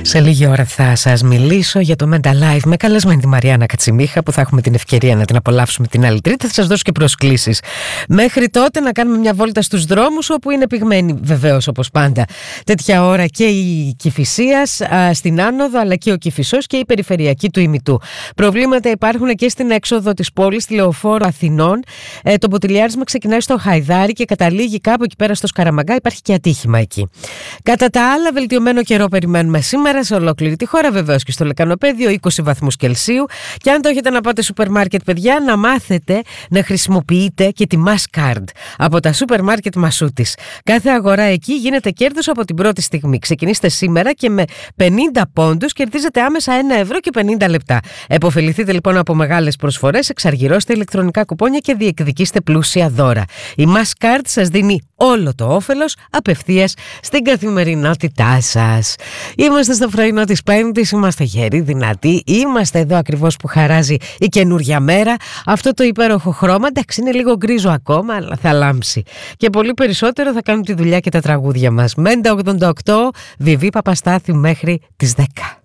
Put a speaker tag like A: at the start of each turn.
A: Σε λίγη ώρα θα σας μιλήσω για το Mental Life με καλεσμένη τη Μαριάννα Κατσιμίχα, που θα έχουμε την ευκαιρία να την απολαύσουμε την άλλη Τρίτη. Θα σας δώσω και προσκλήσεις. Μέχρι τότε να κάνουμε μια βόλτα στους δρόμους, όπου είναι πυγμένη βεβαίως όπως πάντα τέτοια ώρα και η Κηφισίας στην άνοδο, αλλά και ο Κηφισός και η περιφερειακή του ημιτού. Προβλήματα υπάρχουν και στην έξοδο της πόλης, στη Λεωφόρο Αθηνών. Το μποτιλιάρισμα ξεκινάει στο Χαϊδάρι και καταλήγει κάπου εκεί πέρα στο Σκαραμαγκά. Υπάρχει και ατύχημα εκεί. Κατά τα άλλα, βελτιωμένο καιρό περιμένουμε σήμερα σε ολόκληρη τη χώρα, βεβαίως και στο Λεκανοπέδιο, 20 βαθμούς Κελσίου. Και αν το έχετε να πάτε σούπερ μάρκετ, παιδιά, να μάθετε να χρησιμοποιείτε και τη Masscard από τα σούπερ μάρκετ Μασούτης. Κάθε αγορά εκεί γίνεται κέρδος από την πρώτη στιγμή. Ξεκινήστε σήμερα και με 50 πόντους κερδίζετε άμεσα 1 ευρώ και 50 λεπτά. Εποφεληθείτε λοιπόν από μεγάλες προσφορές, εξαργυρώστε ηλεκτρονικά κουπόνια και διεκδικήστε πλούσια δώρα. Η Masscard σας δίνει όλο το όφελος απευθείας στην καθημερινότητά σας. Είμαστε στο πρωινό της Πέμπτης, είμαστε γεροί, δυνατοί, είμαστε εδώ ακριβώς που χαράζει η καινούρια μέρα. Αυτό το υπέροχο χρώμα, εντάξει, είναι λίγο γκρίζο ακόμα, αλλά θα λάμψει. Και πολύ περισσότερο θα κάνουν τη δουλειά και τα τραγούδια μας. Μέντα 88, Βιβί Παπαστάθη μέχρι τις 10.